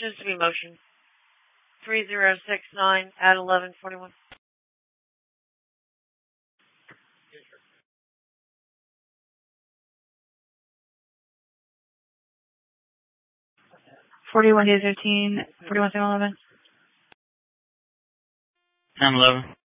Just to be motion. 3069 at 1141. $41 days 13, 41 711. 911.